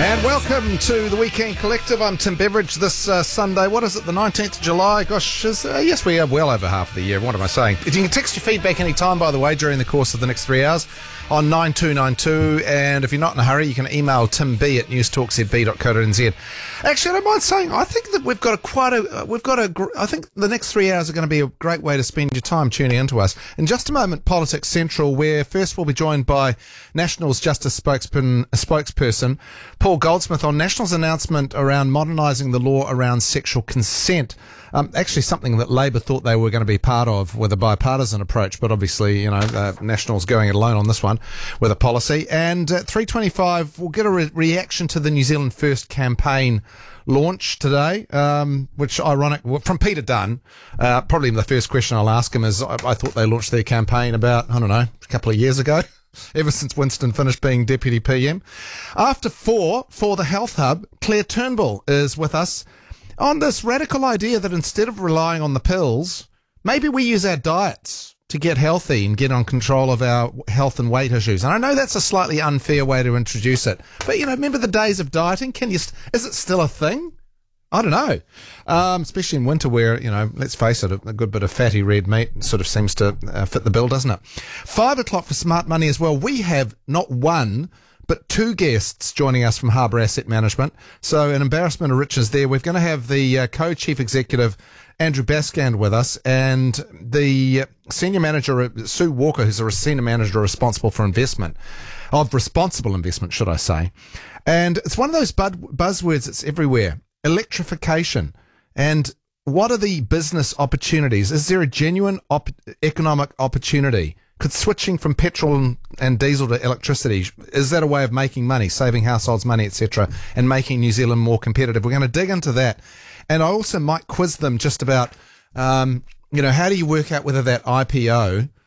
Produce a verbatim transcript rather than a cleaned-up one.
And welcome to the Weekend Collective. I'm Tim Beveridge. This uh, Sunday, what is it, the nineteenth of July? Gosh, is, uh, yes, we are well over half of the year. What am I saying? You can text your feedback any time, by the way, during the course of the next three hours on nine two nine two. And if you're not in a hurry, you can email timb at newstalk z b dot co dot n z. Actually, I don't mind saying, I think that we've got a quite a, we've got a, gr- I think the next three hours are going to be a great way to spend your time tuning into us. In just a moment, Politics Central, where first we'll be joined by Nationals Justice spokesperson, spokesperson Paul Goldsmith on Nationals' announcement around modernising the law around sexual consent. Um, actually, something that Labor thought they were going to be part of with a bipartisan approach, but obviously, you know, uh, Nationals going it alone on this one with a policy. And at three twenty-five, we'll get a re- reaction to the New Zealand First campaign launch today, um, which ironic from Peter Dunn. Uh, probably the first question I'll ask him is, I, I thought they launched their campaign about, I don't know, a couple of years ago. Ever since Winston finished being Deputy P M. After four, for the Health Hub, Claire Turnbull is with us on this radical idea that instead of relying on the pills, maybe we use our diets to get healthy and get on control of our health and weight issues. And I know that's a slightly unfair way to introduce it, but, you know, remember the days of dieting? Can you? St- is it still a thing? I don't know, um, especially in winter where, you know, let's face it, a, a good bit of fatty red meat sort of seems to uh, fit the bill, doesn't it? Five o'clock for Smart Money as well. We have not one, but two guests joining us from Harbour Asset Management. So an embarrassment of riches there. We're going to have the uh, co-chief executive, Andrew Baskand, with us, and the senior manager, Sue Walker, who's a senior manager responsible for investment, of responsible investment, should I say. And it's one of those bud- buzzwords that's everywhere. Electrification. And what are the business opportunities? Is there a genuine op- economic opportunity? Could switching from petrol and, and diesel to electricity, is that a way of making money, saving households money, et cetera, and making New Zealand more competitive? We're going to dig into that. And I also might quiz them just about, um, you know, how do you work out whether that I P O